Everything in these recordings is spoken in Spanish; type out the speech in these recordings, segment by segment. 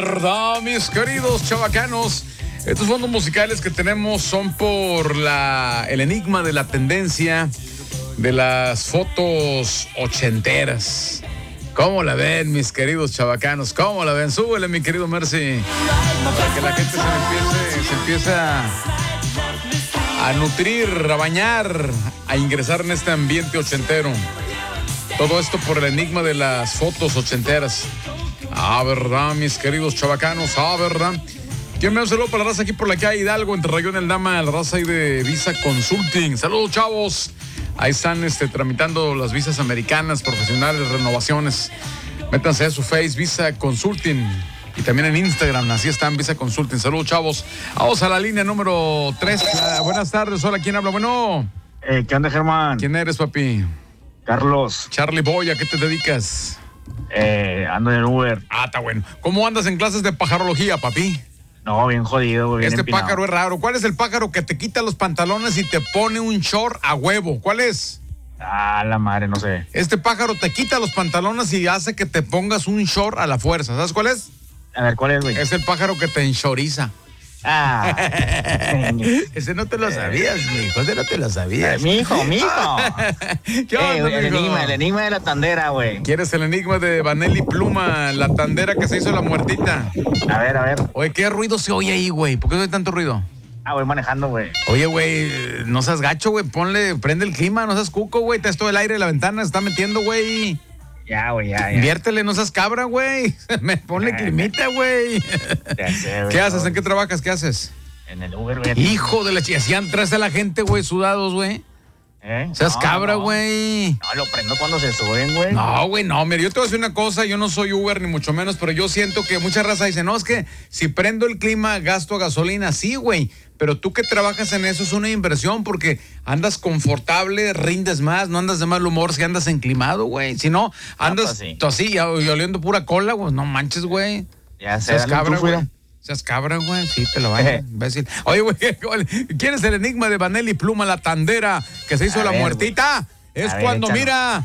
verdad, mis queridos chavacanos. Estos fondos musicales que tenemos son por el enigma de la tendencia de las fotos ochenteras. ¿Cómo la ven, mis queridos chavacanos? ¿Cómo la ven? Súbele, mi querido Mercy, para que la gente se empiece a nutrir, a bañar, a ingresar en este ambiente ochentero. Todo esto por el enigma de las fotos ochenteras. ¿Verdad, mis queridos chavacanos? ¿Verdad? Quiero enviar un saludo para la raza aquí por la calle Hidalgo, entre Rayón El Dama, la raza ahí de Visa Consulting. Saludos, chavos. Ahí están tramitando las visas americanas, profesionales, renovaciones. Métanse a su Face, Visa Consulting. Y también en Instagram, así están, Visa Consulting. Saludos, chavos. Vamos a la línea número 3. Buenas tardes, hola, ¿quién habla? Bueno. ¿Qué onda, Germán? ¿Quién eres, papi? Carlos. Charlie Boy, ¿a qué te dedicas? Ando en Uber. Está bueno. ¿Cómo andas en clases de pajarología, papi? No, bien jodido, güey. Este pájaro es raro. ¿Cuál es el pájaro que te quita los pantalones y te pone un short a huevo? ¿Cuál es? La madre, no sé. Este pájaro te quita los pantalones y hace que te pongas un short a la fuerza. ¿Sabes cuál es? A ver, ¿cuál es, güey? Es el pájaro que te enshoriza. Ese no te lo sabías, mijo. Ese no te lo sabías. Mijo. ¿Qué onda, el enigma de la tandera, güey. ¿Quieres el enigma de Vanelli Pluma, la tandera que se hizo la muertita? A ver. Oye, ¿qué ruido se oye ahí, güey? ¿Por qué no hay tanto ruido? Voy manejando, güey. Oye, güey, no seas gacho, güey. Prende el clima, no seas cuco, güey. Te todo el aire de la ventana se está metiendo, güey. Ya, güey, ya. Inviértele, no seas cabra, güey. Me ponle climita, güey. ¿Qué haces? ¿En qué trabajas? ¿Qué haces? En el Uber, güey. Hijo de la chica, si atrás a la gente, güey, sudados, güey. Seas cabra, güey. No, lo prendo cuando se suben, güey. No, güey, no. Mira, yo te voy a decir una cosa. Yo no soy Uber, ni mucho menos, pero yo siento que mucha raza dice, no, es que si prendo el clima, gasto gasolina. Sí, güey. Pero tú que trabajas en eso es una inversión porque andas confortable, rindes más, no andas de mal humor si andas enclimado, güey. Si no, andas tú así, oliendo pura cola, güey. No manches, güey. Ya sé, seas cabra, güey. Seas cabra, güey. Sí, te lo van a imbécil. Oye, güey, ¿quién es el enigma de Vanelli Pluma, la tandera que se hizo la muertita? Güey. Es cuando, échalo. Mira.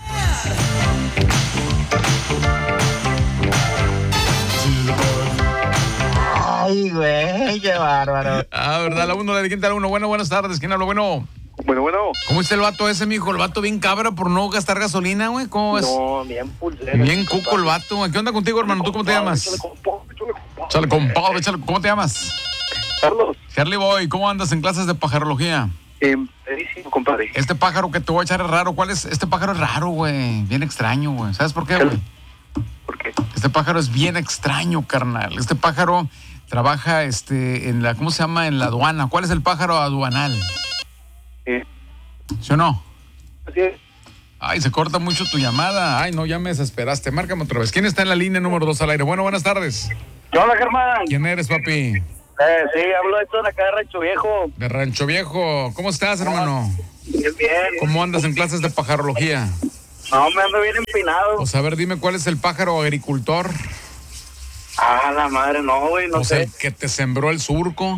Ay, güey, qué bárbaro. ¿Verdad? La 1, la de quinta, la 1. Bueno, buenas tardes. ¿Quién habla? Bueno. ¿Cómo está el vato ese, mijo? El vato bien cabra por no gastar gasolina, güey. ¿Cómo es? No, bien pulsero. Bien cuco el vato. ¿Qué onda contigo, hermano? ¿Tú cómo te llamas? Chale, compadre, ¿cómo te llamas? Carlos. Charlie Boy, ¿cómo andas en clases de pajarología? Buenísimo, compadre. Este pájaro que te voy a echar es raro. ¿Cuál es? Este pájaro es raro, güey. Bien extraño, güey. ¿Sabes por qué, güey? ¿Por qué? Este pájaro es bien extraño, carnal. Este pájaro trabaja en la, ¿cómo se llama? En la aduana. ¿Cuál es el pájaro aduanal? ¿Sí o no? Así es. Ay, se corta mucho tu llamada. Ay, no, ya me desesperaste. Márcame otra vez. ¿Quién está en la línea número 2 al aire? Bueno, buenas tardes. ¿Qué onda, Germán? ¿Quién eres, papi? Sí, hablo de todo acá de Rancho Viejo. De Rancho Viejo. ¿Cómo estás, hermano? Bien. ¿Cómo andas en clases de pajarología? No, me ando bien empinado. Pues a ver, dime, ¿cuál es el pájaro agricultor? La madre, no, güey, no sé. El que te sembró el surco.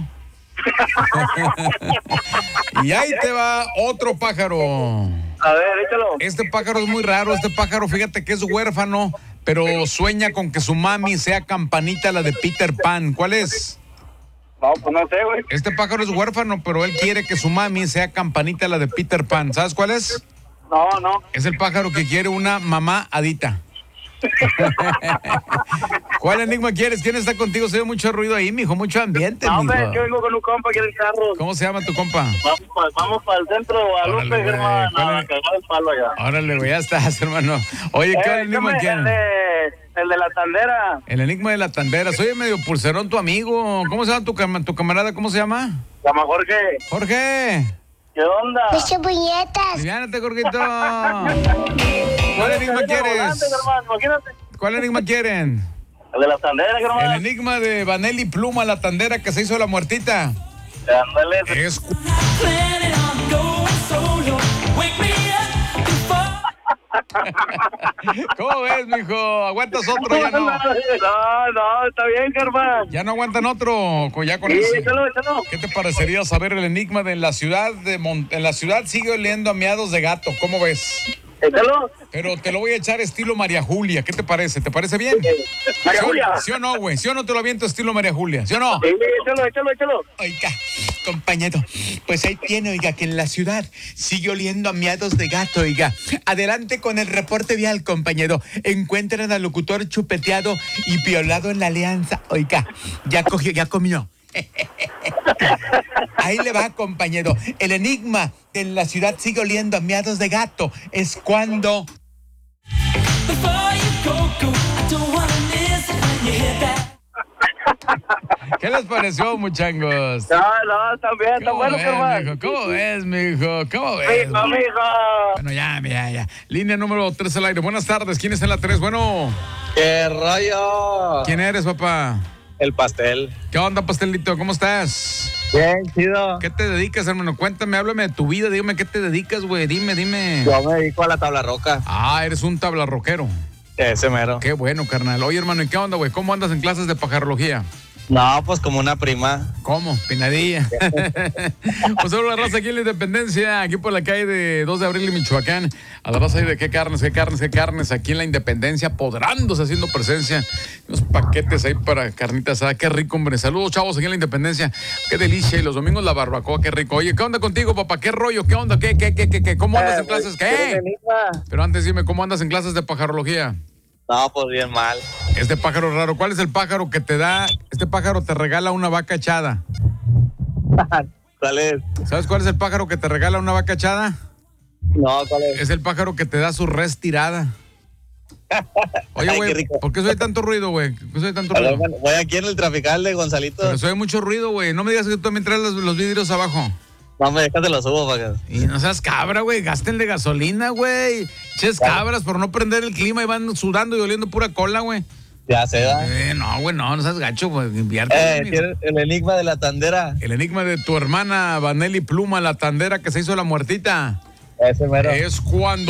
Y ahí te va otro pájaro. A ver, échalo. Este pájaro es muy raro. Este pájaro, fíjate que es huérfano, pero sueña con que su mami sea Campanita, la de Peter Pan. ¿Cuál es? No, pues no sé, güey. Este pájaro es huérfano, pero él quiere que su mami sea Campanita, la de Peter Pan. ¿Sabes cuál es? No. Es el pájaro que quiere una mamá hadita. ¿Cuál enigma quieres? ¿Quién está contigo? Se ve mucho ruido ahí, mijo, mucho ambiente, No, mijo. hombre, yo vengo con un compa aquí en el carro. ¿Cómo se llama tu compa? Vamos para el centro de Guadalupe, Órale, Germán, güey. a cagar el palo allá. Órale, güey, ya estás, hermano. Oye, ¿qué enigma quieres? El de la tandera. El enigma de la tandera. Soy medio pulserón tu amigo. ¿Cómo se llama tu camarada? ¿Cómo se llama? Se llama Jorge. Jorge. ¿Qué onda? ¡Muchas puñetas! Aliviánate, Jorgito. ¿Cuál enigma quieres? Volante, hermano, imagínate. ¿Cuál enigma quieren? El de la tandera, hermano. El enigma de Vanelli Pluma, la tandera que se hizo la muertita. Ándale. Es... ¿Cómo ves, mijo? ¿Aguantas otro? Ya no. No, está bien, Germán. ¿Ya no aguantan otro? Ya con Sí, ese. échalo. ¿Qué te parecería saber el enigma de en la ciudad sigue oliendo a miados de gato? ¿Cómo ves? Échalo. Pero te lo voy a echar estilo María Julia. ¿Qué te parece? ¿Te parece bien? María Julia. ¿Sí o no, güey? ¿Sí o no te lo aviento estilo María Julia? ¿Sí o no? Sí, échalo. Oiga, compañero, pues ahí tiene, oiga, que en la ciudad sigue oliendo a miados de gato, oiga. Adelante con el reporte vial, compañero. Encuentran al locutor chupeteado y violado en la Alianza. Oiga, ya cogió, ya comió. Ahí le va, compañero. El enigma de la ciudad sigue oliendo a miados de gato. Es cuando... ¿Qué les pareció, muchachos? No, está bien, está bueno, carnal. ¿Cómo ves, mijo? ¿Cómo ves? Mijo. Bueno, ya. Línea número 3 al aire. Buenas tardes. ¿Quién está en la 3? Bueno. ¡Qué rollo! ¿Quién eres, papá? El pastel. ¿Qué onda, pastelito? ¿Cómo estás? Bien, chido. ¿Qué te dedicas, hermano? Cuéntame, háblame de tu vida. Dígame, ¿qué te dedicas, güey? Dime. Yo me dedico a la tabla roca. Ah, eres un tablarroquero. Ese mero. Qué bueno, carnal. Oye, hermano, ¿y qué onda, güey? ¿Cómo andas en clases de pajarología? No, pues como una prima. ¿Cómo? Pinadilla. Pues solo la raza aquí en la Independencia, aquí por la calle de 2 de abril en Michoacán. A la raza ahí de qué carnes, aquí en la Independencia, podrándose haciendo presencia. Unos paquetes ahí para carnitas asada. Qué rico, hombre. Saludos, chavos, aquí en la Independencia. Qué delicia. Y los domingos la barbacoa, qué rico. Oye, ¿qué onda contigo, papá? ¿Qué rollo? ¿Qué onda? ¿Qué? ¿Cómo andas en clases? ¿Qué? Pero antes dime, ¿cómo andas en clases de pajarología? No, pues bien mal. Este pájaro raro, ¿cuál es el pájaro que te da? Este pájaro te regala una vaca echada. ¿Cuál es? ¿Sabes cuál es el pájaro que te regala una vaca echada? No, ¿cuál es? Es el pájaro que te da su res tirada. Oye, Ay, güey, qué rico. ¿por qué soy tanto ruido, güey? ¿Por qué soy tanto ruido? Voy aquí en el trafical de Gonzalito. Pero soy mucho ruido, güey. No me digas que tú también traes los vidrios abajo. No, me dejas, te lo subo para que... Y no seas cabra, güey. Gástenle gasolina, güey. Ches cabras por no prender el clima y van sudando y oliendo pura cola, güey. Ya se da. No, güey, no seas gacho, güey. Invierte. ¿Tienes el enigma de la tandera? El enigma de tu hermana Vanelli Pluma, la tandera que se hizo la muertita. Ese mero. Es cuando...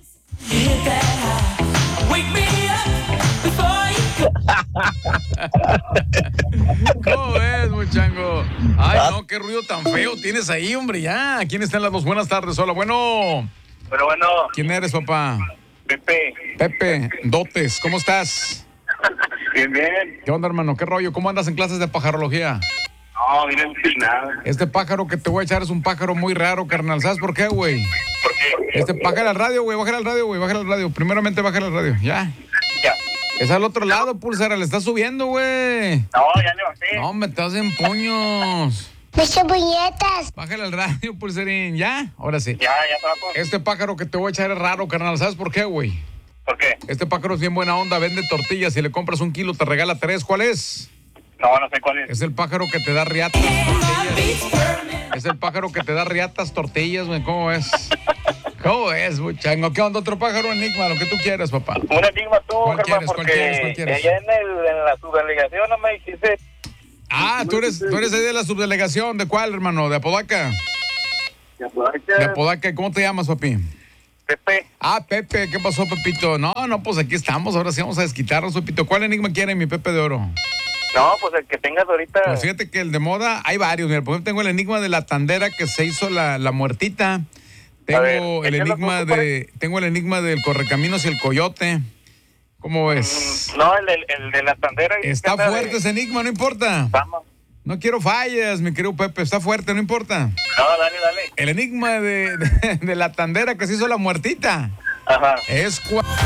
¿Cómo ves, muchango? Ay, no, qué ruido tan feo tienes ahí, hombre, ya. ¿Quién está en las dos? Buenas tardes, hola, bueno. Pero bueno, ¿Quién eres, papá? Pepe, Dotes, ¿cómo estás? bien. ¿Qué onda, hermano? ¿Qué rollo? ¿Cómo andas en clases de pajarología? No, miren, nada. Este pájaro que te voy a echar es un pájaro muy raro, carnal. ¿Sabes por qué, güey? ¿Por qué? Bájale al radio, güey, bájale al radio. Primeramente, bájale al radio, ya. Ya. Es al otro lado, pulsera, le estás subiendo, güey. No, ya le bajé. No, me estás en puños. ¡Muchas puñetas! Bájale al radio, pulserín, ¿ya? Ahora sí. Ya trapo. Este pájaro que te voy a echar es raro, carnal. ¿Sabes por qué, güey? ¿Por qué? Este pájaro es bien buena onda, vende tortillas. Si le compras 1 kilo, te regala 3. ¿Cuál es? No sé cuál es. Es el pájaro que te da riatas tortillas. Es el pájaro que te da riatas tortillas, güey. ¿Cómo ves? ¿Cómo ves, muchango? ¿Qué onda? Otro pájaro enigma, lo que tú quieras, papá. Un enigma tú, ¿Cuál Germán, quieres? porque ¿Cuál quieres? allá en la subdelegación no me dijiste. Ah, tú eres ahí de la subdelegación. ¿De cuál, hermano? ¿De Apodaca? De Apodaca. ¿Cómo te llamas, papi? Pepe. Ah, Pepe. ¿Qué pasó, Pepito? No, pues aquí estamos. Ahora sí vamos a desquitarnos, Pepito. ¿Cuál enigma quiere mi Pepe de Oro? No, pues el que tengas ahorita. Pues fíjate que el de moda, hay varios. Mira, por ejemplo, tengo el enigma de la tandera que se hizo la muertita. Tengo el enigma del correcaminos y el coyote. ¿Cómo ves? No, el de la tandera. Está fuerte ese enigma, no importa. Vamos. No quiero fallas, mi querido Pepe. Está fuerte, no importa. No, dale. El enigma de la tandera que se hizo la muertita. Ajá. Es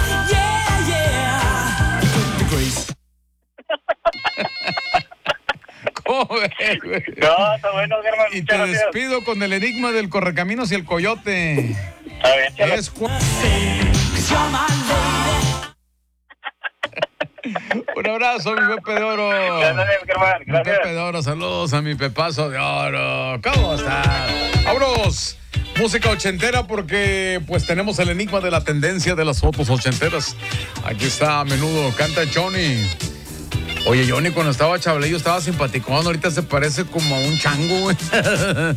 ¿Cómo ves, güey? No, está bueno, Germán. Y te despido con el enigma del correcaminos y el coyote. A ver, échale. Es Un abrazo, mi Pepe de Oro. Gracias, Germán. Mi Gracias. Pepe de Oro, saludos a mi Pepazo de Oro. ¿Cómo estás? Vámonos. Música ochentera porque pues tenemos el enigma de la tendencia de las fotos ochenteras. Aquí está a menudo, canta Johnny. Oye, Johnny cuando estaba chavalillo estaba simpaticón, ahorita se parece como a un chango, güey.